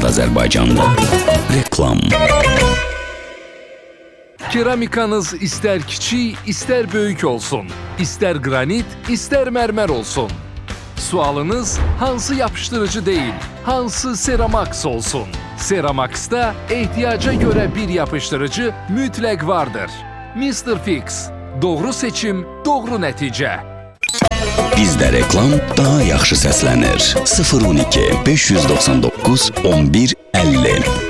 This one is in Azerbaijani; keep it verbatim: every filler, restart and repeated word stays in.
Azərbaycanda. Reklam. Keramikanız istər kiçik, istər böyük olsun. İstər qranit, istər mərmər olsun. Sualınız hansı yapışdırıcı deyil, hansı Ceramax olsun? Ceramax'da ehtiyaca görə bir yapışdırıcı mütləq vardır. mister Fix. Doğru seçim, doğru nəticə. Bizdə reklam daha yaxşı səslənir. sıfır on iki beş yüz doxsan doqquz on bir əlli